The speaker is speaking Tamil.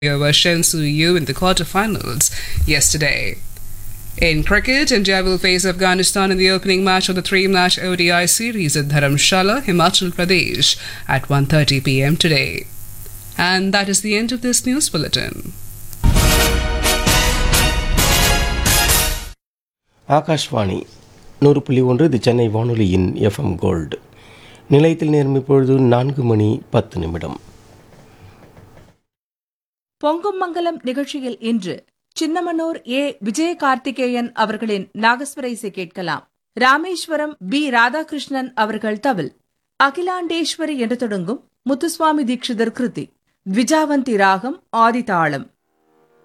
over Shenzhou Yu in the quarterfinals yesterday. In cricket, India will face Afghanistan in the opening match of the three-match ODI series at Dharamshala, Himachal Pradesh at 1:30 p.m. today. And that is the end of this news bulletin. Akashvani 100.1 இது சென்னை வானொலியின் எஃப்எம் கோல்டு. நிலையத்தில் நேரம் இப்பொழுது 4:10. பொங்கும் மங்கலம் நிகழ்ச்சியில் இன்று சின்னமனூர் ஏ. விஜயகார்த்திகேயன் அவர்களின் நாகஸ்வர இசை கேட்கலாம். ராமேஸ்வரம் பி. ராதாகிருஷ்ணன் அவர்கள் தவில். அகிலாண்டேஸ்வரி என்று தொடங்கும் முத்துசுவாமி தீட்சிதர் கிருதி. விஜாவந்தி ராகம் ஆதிதாளம்.